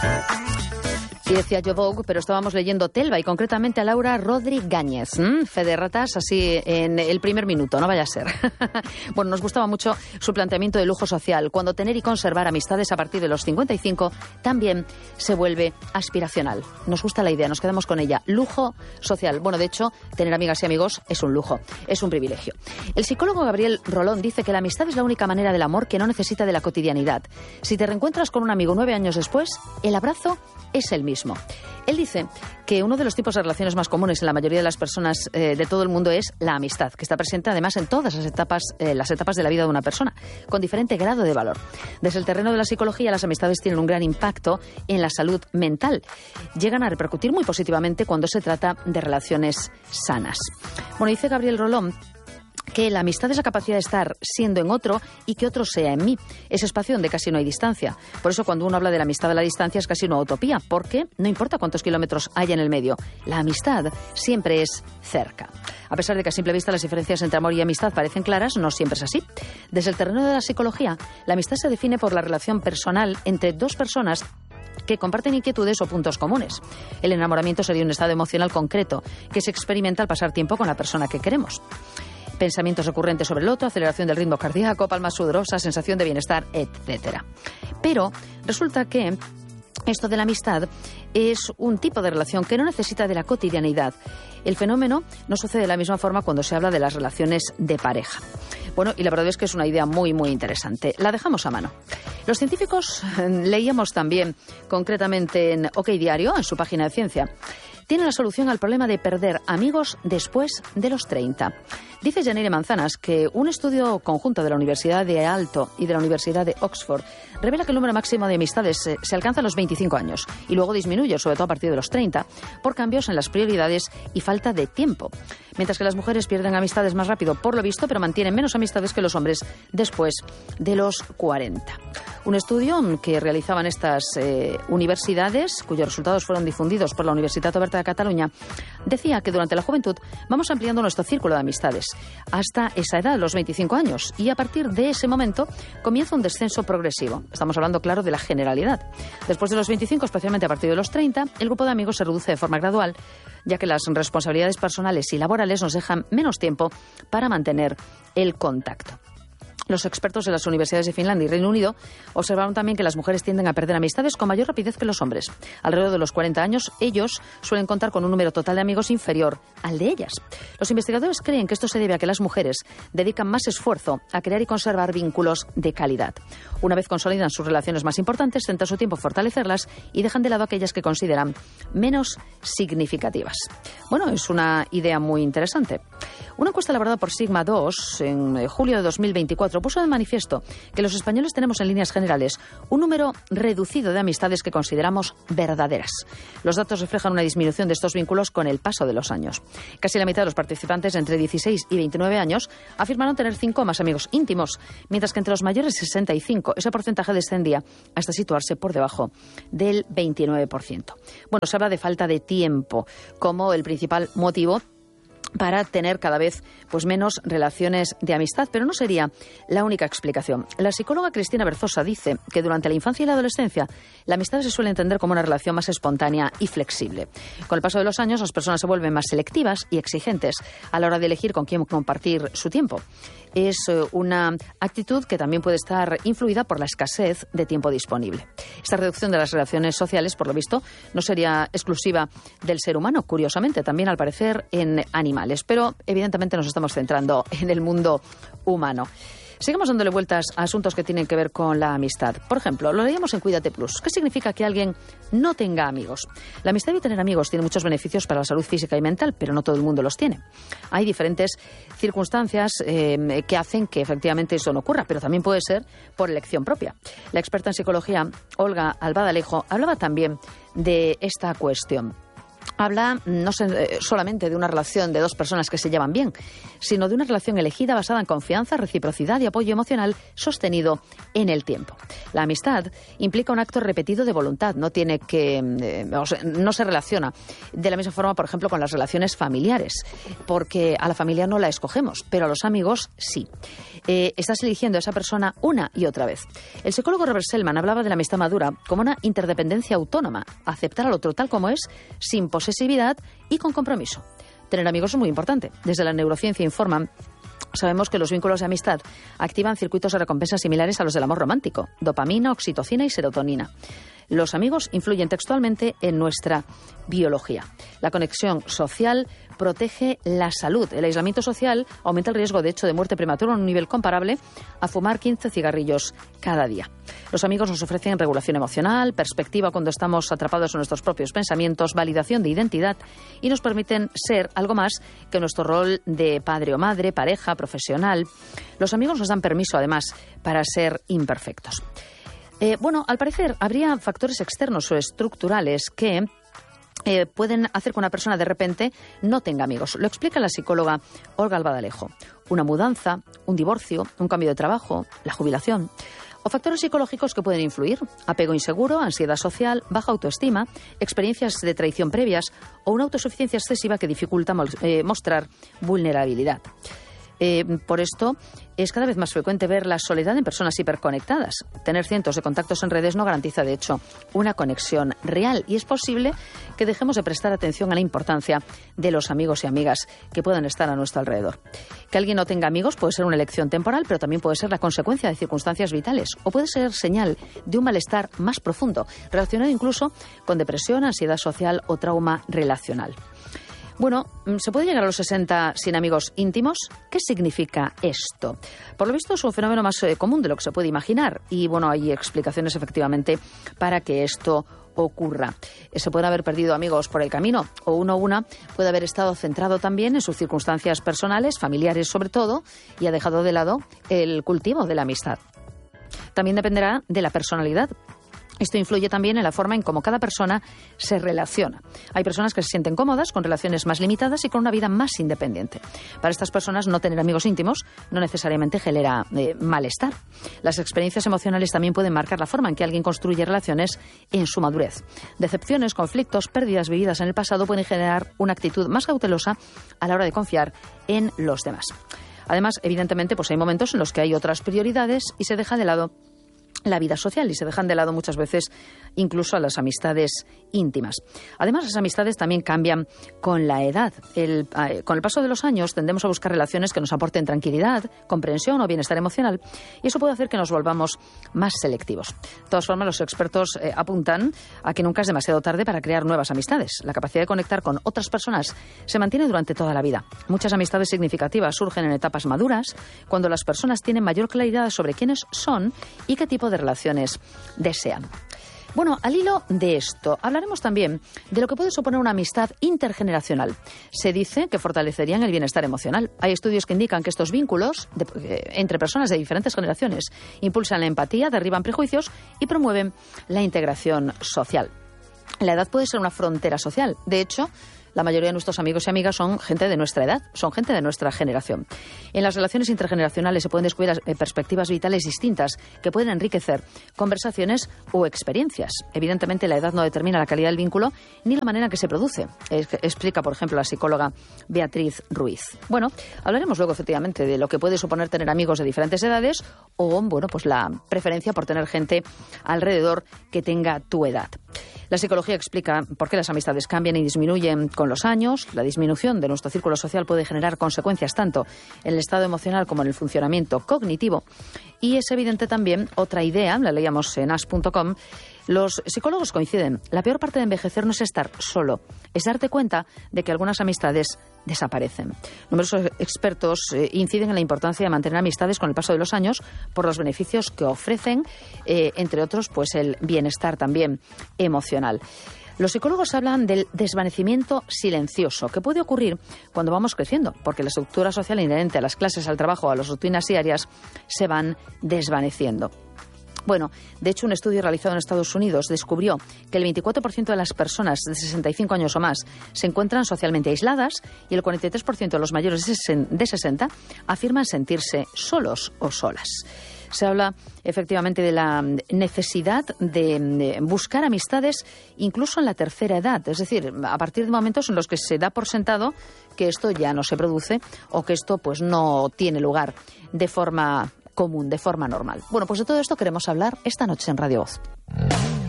Y decía yo Vogue, pero estábamos leyendo Telva y concretamente a Laura Rodríguez. Fe de ratas así en el primer minuto, no vaya a ser. Bueno, nos gustaba mucho su planteamiento de lujo social, cuando tener y conservar amistades a partir de los 55 también se vuelve aspiracional. Nos gusta la idea, nos quedamos con ella. Lujo social. Bueno, de hecho, tener amigas y amigos es un lujo, es un privilegio. El psicólogo Gabriel Rolón dice que la amistad es la única manera del amor que no necesita de la cotidianidad. Si te reencuentras con un amigo 9 años después, el abrazo es el mismo. Él dice que uno de los tipos de relaciones más comunes en la mayoría de las personas de todo el mundo es la amistad, que está presente además en todas las etapas de la vida de una persona, con diferente grado de valor. Desde el terreno de la psicología, las amistades tienen un gran impacto en la salud mental. Llegan a repercutir muy positivamente cuando se trata de relaciones sanas. Bueno, dice Gabriel Rolón que la amistad es la capacidad de estar siendo en otro y que otro sea en mí. Ese espacio donde casi no hay distancia. Por eso cuando uno habla de la amistad a la distancia es casi una utopía, porque no importa cuántos kilómetros haya en el medio, la amistad siempre es cerca. A pesar de que a simple vista las diferencias entre amor y amistad parecen claras, no siempre es así. Desde el terreno de la psicología, la amistad se define por la relación personal entre dos personas que comparten inquietudes o puntos comunes. El enamoramiento sería un estado emocional concreto que se experimenta al pasar tiempo con la persona que queremos. Pensamientos recurrentes sobre el otro, aceleración del ritmo cardíaco, palmas sudorosas, sensación de bienestar, etc. Pero resulta que esto de la amistad es un tipo de relación que no necesita de la cotidianidad. El fenómeno no sucede de la misma forma cuando se habla de las relaciones de pareja. Bueno, y la verdad es que es una idea muy, muy interesante. La dejamos a mano. Los científicos, leíamos también concretamente en OK Diario, en su página de ciencia, tienen la solución al problema de perder amigos después de los 30. Dice Janine Manzanas que un estudio conjunto de la Universidad de Aalto y de la Universidad de Oxford revela que el número máximo de amistades se alcanza a los 25 años y luego disminuye, sobre todo a partir de los 30, por cambios en las prioridades y falta de tiempo. Mientras que las mujeres pierden amistades más rápido, por lo visto, pero mantienen menos amistades que los hombres después de los 40. Un estudio que realizaban estas universidades, cuyos resultados fueron difundidos por la Universitat Oberta de Cataluña, decía que durante la juventud vamos ampliando nuestro círculo de amistades hasta esa edad, los 25 años, y a partir de ese momento comienza un descenso progresivo. Estamos hablando, claro, de la generalidad. Después de los 25, especialmente a partir de los 30, el grupo de amigos se reduce de forma gradual, ya que las responsabilidades personales y laborales nos dejan menos tiempo para mantener el contacto. Los expertos de las universidades de Finlandia y Reino Unido observaron también que las mujeres tienden a perder amistades con mayor rapidez que los hombres. Alrededor de los 40 años, ellos suelen contar con un número total de amigos inferior al de ellas. Los investigadores creen que esto se debe a que las mujeres dedican más esfuerzo a crear y conservar vínculos de calidad. Una vez consolidan sus relaciones más importantes, centran su tiempo en fortalecerlas y dejan de lado aquellas que consideran menos significativas. Bueno, es una idea muy interesante. Una encuesta elaborada por Sigma 2 en julio de 2024 puso de manifiesto que los españoles tenemos en líneas generales un número reducido de amistades que consideramos verdaderas. Los datos reflejan una disminución de estos vínculos con el paso de los años. Casi la mitad de los participantes entre 16 y 29 años afirmaron tener 5 o más amigos íntimos, mientras que entre los mayores de 65 ese porcentaje descendía hasta situarse por debajo del 29%. Bueno, se habla de falta de tiempo como el principal motivo para tener cada vez menos relaciones de amistad, pero no sería la única explicación. La psicóloga Cristina Berzosa dice que durante la infancia y la adolescencia la amistad se suele entender como una relación más espontánea y flexible. Con el paso de los años las personas se vuelven más selectivas y exigentes a la hora de elegir con quién compartir su tiempo. Es una actitud que también puede estar influida por la escasez de tiempo disponible. Esta reducción de las relaciones sociales, por lo visto, no sería exclusiva del ser humano, curiosamente, también al parecer en animales, pero evidentemente nos estamos centrando en el mundo humano. Seguimos dándole vueltas a asuntos que tienen que ver con la amistad. Por ejemplo, lo leíamos en Cuídate Plus. ¿Qué significa que alguien no tenga amigos? La amistad y tener amigos tiene muchos beneficios para la salud física y mental, pero no todo el mundo los tiene. Hay diferentes circunstancias que hacen que efectivamente eso no ocurra, pero también puede ser por elección propia. La experta en psicología, Olga Albadalejo, hablaba también de esta cuestión. habla no solamente de una relación de dos personas que se llevan bien, sino de una relación elegida basada en confianza, reciprocidad y apoyo emocional sostenido en el tiempo. La amistad implica un acto repetido de voluntad, no se relaciona de la misma forma, por ejemplo, con las relaciones familiares, porque a la familia no la escogemos, pero a los amigos sí. Estás eligiendo a esa persona una y otra vez. El psicólogo Robert Selman hablaba de la amistad madura como una interdependencia autónoma, aceptar al otro tal como es, sin posesividad y con compromiso. Tener amigos es muy importante. Desde la neurociencia informan, sabemos que los vínculos de amistad activan circuitos de recompensa similares a los del amor romántico: dopamina, oxitocina y serotonina. Los amigos influyen textualmente en nuestra biología. La conexión social protege la salud. El aislamiento social aumenta el riesgo, de hecho, de muerte prematura en un nivel comparable a fumar 15 cigarrillos cada día. Los amigos nos ofrecen regulación emocional, perspectiva cuando estamos atrapados en nuestros propios pensamientos, validación de identidad y nos permiten ser algo más que nuestro rol de padre o madre, pareja, profesional. Los amigos nos dan permiso, además, para ser imperfectos. Al parecer habría factores externos o estructurales que pueden hacer que una persona de repente no tenga amigos. Lo explica la psicóloga Olga Albadalejo. Una mudanza, un divorcio, un cambio de trabajo, la jubilación. O factores psicológicos que pueden influir: apego inseguro, ansiedad social, baja autoestima, experiencias de traición previas o una autosuficiencia excesiva que dificulta mostrar vulnerabilidad. Por esto es cada vez más frecuente ver la soledad en personas hiperconectadas. Tener cientos de contactos en redes no garantiza, de hecho, una conexión real, y es posible que dejemos de prestar atención a la importancia de los amigos y amigas que puedan estar a nuestro alrededor. Que alguien no tenga amigos puede ser una elección temporal, pero también puede ser la consecuencia de circunstancias vitales, o puede ser señal de un malestar más profundo, relacionado incluso con depresión, ansiedad social o trauma relacional. Bueno, ¿se puede llegar a los 60 sin amigos íntimos? ¿Qué significa esto? Por lo visto es un fenómeno más común de lo que se puede imaginar y, hay explicaciones efectivamente para que esto ocurra. Se pueden haber perdido amigos por el camino, o uno o una puede haber estado centrado también en sus circunstancias personales, familiares sobre todo, y ha dejado de lado el cultivo de la amistad. También dependerá de la personalidad. Esto influye también en la forma en cómo cada persona se relaciona. Hay personas que se sienten cómodas con relaciones más limitadas y con una vida más independiente. Para estas personas, no tener amigos íntimos no necesariamente genera malestar. Las experiencias emocionales también pueden marcar la forma en que alguien construye relaciones en su madurez. Decepciones, conflictos, pérdidas vividas en el pasado pueden generar una actitud más cautelosa a la hora de confiar en los demás. Además, evidentemente, hay momentos en los que hay otras prioridades y se deja de lado la vida social y se dejan de lado muchas veces incluso a las amistades íntimas. Además, las amistades también cambian con la edad. Con el paso de los años tendemos a buscar relaciones que nos aporten tranquilidad, comprensión o bienestar emocional, y eso puede hacer que nos volvamos más selectivos. De todas formas, los expertos apuntan a que nunca es demasiado tarde para crear nuevas amistades. La capacidad de conectar con otras personas se mantiene durante toda la vida. Muchas amistades significativas surgen en etapas maduras, cuando las personas tienen mayor claridad sobre quiénes son y qué tipo de relaciones desean. Al hilo de esto, hablaremos también de lo que puede suponer una amistad intergeneracional. Se dice que fortalecerían el bienestar emocional. Hay estudios que indican que estos vínculos entre personas de diferentes generaciones impulsan la empatía, derriban prejuicios y promueven la integración social. La edad puede ser una frontera social. De hecho, la mayoría de nuestros amigos y amigas son gente de nuestra edad, son gente de nuestra generación. En las relaciones intergeneracionales se pueden descubrir perspectivas vitales distintas que pueden enriquecer conversaciones o experiencias. Evidentemente, la edad no determina la calidad del vínculo ni la manera en que se produce, explica, por ejemplo, la psicóloga Beatriz Ruiz. Hablaremos luego, efectivamente, de lo que puede suponer tener amigos de diferentes edades o, la preferencia por tener gente alrededor que tenga tu edad. La psicología explica por qué las amistades cambian y disminuyen con los años. La disminución de nuestro círculo social puede generar consecuencias tanto en el estado emocional como en el funcionamiento cognitivo. Y es evidente también otra idea, la leíamos en as.com. Los psicólogos coinciden. La peor parte de envejecer no es estar solo, es darte cuenta de que algunas amistades desaparecen. Numerosos expertos inciden en la importancia de mantener amistades con el paso de los años por los beneficios que ofrecen, entre otros, el bienestar también emocional. Los psicólogos hablan del desvanecimiento silencioso que puede ocurrir cuando vamos creciendo, porque la estructura social inherente a las clases, al trabajo, a las rutinas diarias se van desvaneciendo. Bueno, de hecho, un estudio realizado en Estados Unidos descubrió que el 24% de las personas de 65 años o más se encuentran socialmente aisladas y el 43% de los mayores de 60 afirman sentirse solos o solas. Se habla efectivamente de la necesidad de buscar amistades incluso en la tercera edad, es decir, a partir de momentos en los que se da por sentado que esto ya no se produce o que esto pues no tiene lugar de forma común, de forma normal. Bueno, pues de todo esto queremos hablar esta noche en Radio Voz.